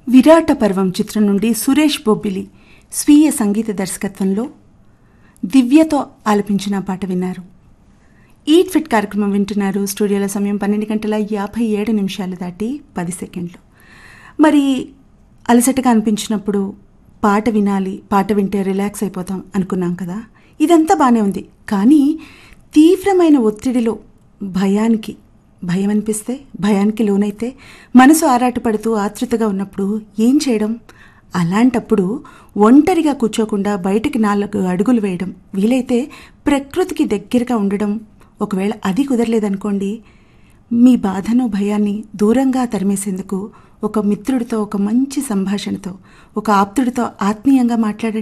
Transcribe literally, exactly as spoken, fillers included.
విరాట పర్వం చిత్రం నుండి సురేష్ బొబ్బిలి స్వీయ సంగీత దర్శకత్వంలో దివ్యతో ఆలపించిన పాట విన్నారు. ఈట్ ఫిట్ కార్యక్రమం వింటున్నారు. స్టూడియోల సమయం పన్నెండు గంటల యాభై ఏడు నిమిషాలు దాటి పది సెకండ్లు. మరి అలసటగా అనిపించినప్పుడు పాట వినాలి, పాట వింటే రిలాక్స్ అయిపోతాం అనుకున్నాం కదా. ఇదంతా బాగానే ఉంది. కానీ తీవ్రమైన ఒత్తిడిలో భయానికి భయం అనిపిస్తే, భయానికి లోనైతే, మనసు ఆరాటపడుతూ ఆతృతగా ఉన్నప్పుడు ఏం చేయడం? అలాంటప్పుడు ఒంటరిగా కూర్చోకుండా బయటికి నాలుగు అడుగులు వేయడం, వీలైతే ప్రకృతికి దగ్గరగా ఉండడం. ఒకవేళ అది కుదరలేదనుకోండి, మీ బాధను భయాన్ని దూరంగా తరిమేసేందుకు ఒక మిత్రుడితో, ఒక మంచి సంభాషణతో, ఒక ఆప్తుడితో ఆత్మీయంగా మాట్లాడండి.